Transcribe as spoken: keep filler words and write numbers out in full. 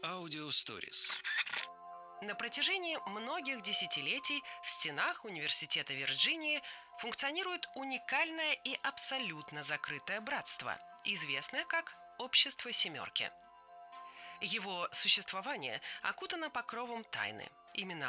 Аудиосторис. На протяжении многих десятилетий в стенах Университета Вирджинии функционирует уникальное и абсолютно закрытое братство, известное как «Общество Семерки». Его существование окутано покровом тайны. Именно